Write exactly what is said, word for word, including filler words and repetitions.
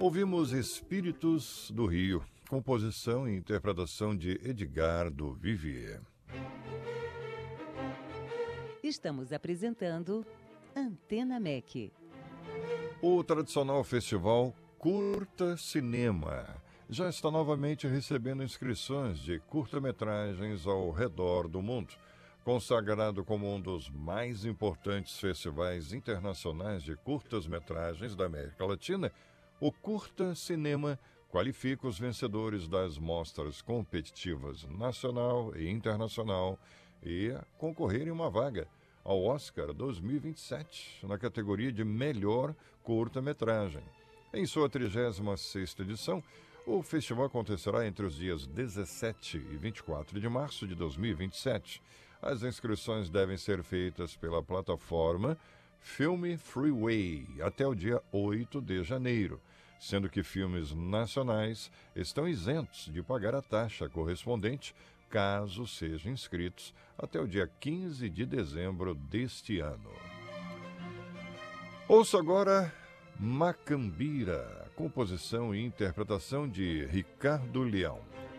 Ouvimos Espíritos do Rio, composição e interpretação de Edgardo Vivier. Estamos apresentando Antena M E C. O tradicional festival Curta Cinema já está novamente recebendo inscrições de curta-metragens ao redor do mundo. Consagrado como um dos mais importantes festivais internacionais de curtas-metragens da América Latina, o Curta Cinema qualifica os vencedores das mostras competitivas nacional e internacional e a concorrerem uma vaga ao Oscar dois mil e vinte e sete, na categoria de melhor curta-metragem. Em sua trigésima sexta edição, o festival acontecerá entre os dias dezessete e vinte e quatro de março de dois mil e vinte e sete. As inscrições devem ser feitas pela plataforma Filme Freeway até o dia oito de janeiro, sendo que filmes nacionais estão isentos de pagar a taxa correspondente caso sejam inscritos até o dia quinze de dezembro deste ano. Ouça agora Macambira, composição e interpretação de Ricardo Leão.